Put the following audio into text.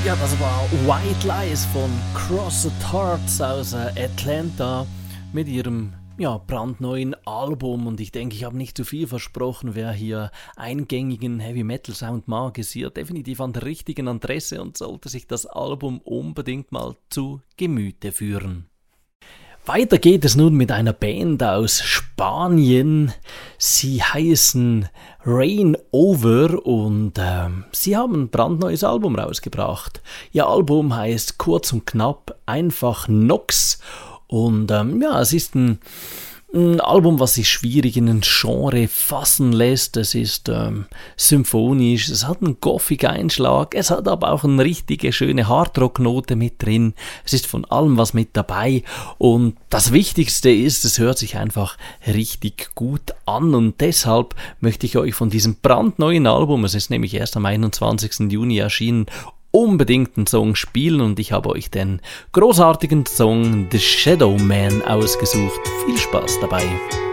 Ja, das war White Lies von Crossed Hearts aus Atlanta mit ihrem brandneuen Album. Und ich denke, ich habe nicht zu viel versprochen. Wer hier eingängigen Heavy Metal Sound mag, ist hier definitiv an der richtigen Adresse und sollte sich das Album unbedingt mal zu Gemüte führen. Weiter geht es nun mit einer Band aus Spanien. Sie heißen Rain Over und sie haben ein brandneues Album rausgebracht. Ihr Album heißt kurz und knapp einfach Nox und es ist ein Album, was sich schwierig in ein Genre fassen lässt. Es ist symphonisch, es hat einen gothigen Einschlag, es hat aber auch eine richtige schöne Hardrock-Note mit drin. Es ist von allem was mit dabei und das Wichtigste ist, es hört sich einfach richtig gut an und deshalb möchte ich euch von diesem brandneuen Album, es ist nämlich erst am 21. Juni erschienen, unbedingt einen Song spielen und ich habe euch den großartigen Song The Shadow Man ausgesucht. Viel Spaß dabei!